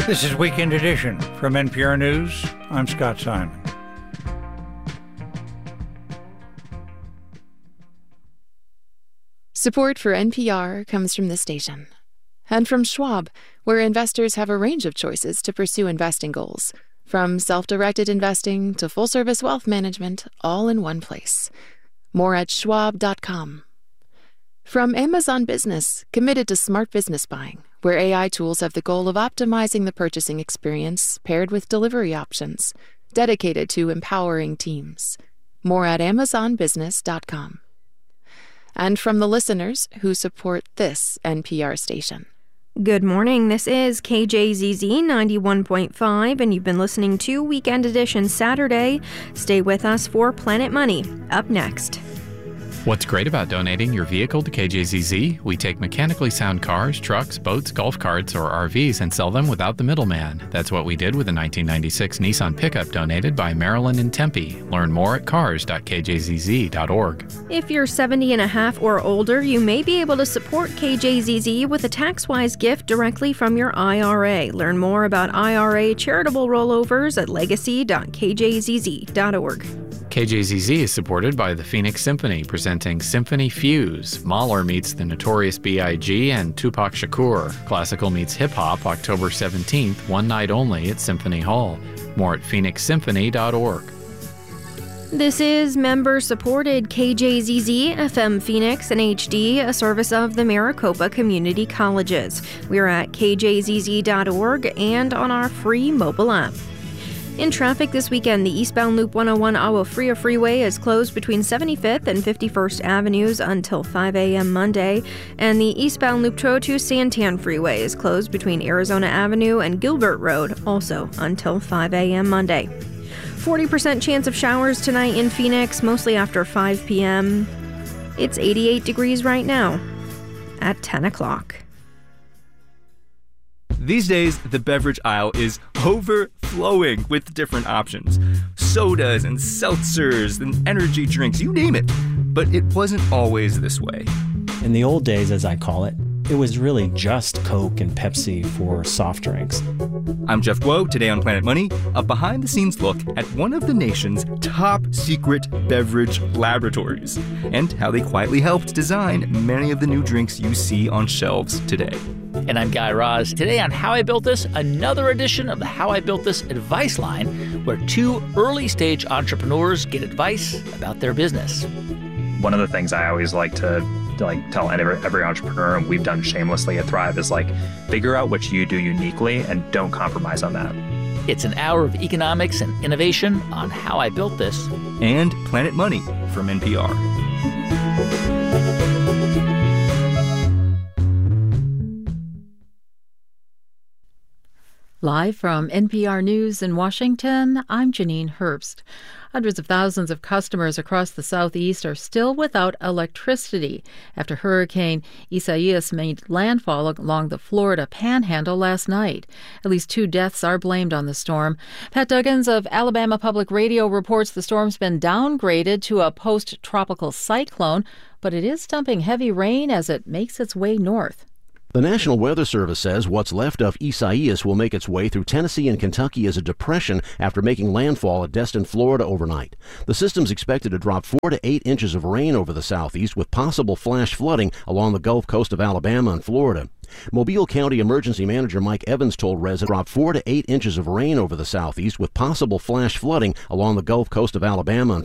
This is Weekend Edition from NPR News. I'm Scott Simon. Support for NPR comes from this station and from Schwab, where investors have a range of choices to pursue investing goals, from self-directed investing to full-service wealth management, all in one place. More at schwab.com. From Amazon Business, committed to smart business buying, where AI tools have the goal of optimizing the purchasing experience paired with delivery options, dedicated to empowering teams. More at amazonbusiness.com. And from the listeners who support this NPR station. Good morning. This is KJZZ 91.5, and you've been listening to Weekend Edition Saturday. Stay with us for Planet Money. Up next. What's great about donating your vehicle to KJZZ? We take mechanically sound cars, trucks, boats, golf carts, or RVs and sell them without the middleman. That's what we did with the 1996 Nissan pickup donated by Marilyn in Tempe. Learn more at cars.kjzz.org. If you're 70 and a half or older, you may be able to support KJZZ with a tax-wise gift directly from your IRA. Learn more about IRA charitable rollovers at legacy.kjzz.org. KJZZ is supported by the Phoenix Symphony, presenting Symphony Fuse. Mahler meets the Notorious B.I.G. and Tupac Shakur. Classical meets hip-hop, October 17th, one night only at Symphony Hall. More at phoenixsymphony.org. This is member-supported KJZZ FM Phoenix and HD, a service of the Maricopa Community Colleges. We're at kjzz.org and on our free mobile app. In traffic this weekend, the eastbound Loop 101 Agua Fria Freeway is closed between 75th and 51st Avenues until 5 a.m. Monday, and the eastbound Loop 202 Santan Freeway is closed between Arizona Avenue and Gilbert Road, also until 5 a.m. Monday. 40% chance of showers tonight in Phoenix, mostly after 5 p.m. It's 88 degrees right now at 10 o'clock. These days, the beverage aisle is overflowing with different options. Sodas and seltzers and energy drinks, you name it. But it wasn't always this way. In the old days, as I call it was really just Coke and Pepsi for soft drinks. I'm Jeff Guo. Today on Planet Money, a behind-the-scenes look at one of the nation's top-secret beverage laboratories and how they quietly helped design many of the new drinks you see on shelves today. And I'm Guy Raz. Today on How I Built This, another edition of the How I Built This advice line, where two early-stage entrepreneurs get advice about their business. One of the things I always like to tell every entrepreneur, and we've done shamelessly at Thrive, is figure out what you do uniquely and don't compromise on that. It's an hour of economics and innovation on How I Built This. And Planet Money from NPR. Live from NPR News in Washington, I'm Janine Herbst. Hundreds of thousands of customers across the Southeast are still without electricity after Hurricane Isaias made landfall along the Florida Panhandle last night. At least 2 deaths are blamed on the storm. Pat Duggins of Alabama Public Radio reports the storm's been downgraded to a post-tropical cyclone, but it is dumping heavy rain as it makes its way north. The National Weather Service says what's left of Isaias will make its way through Tennessee and Kentucky as a depression after making landfall at Destin, Florida overnight. The system's expected to drop 4 to 8 inches of rain over the southeast with possible flash flooding along the Gulf Coast of Alabama and Florida. Mobile County Emergency Manager Mike Evans told residents drop 4 to 8 inches of rain over the southeast with possible flash flooding along the Gulf Coast of Alabama and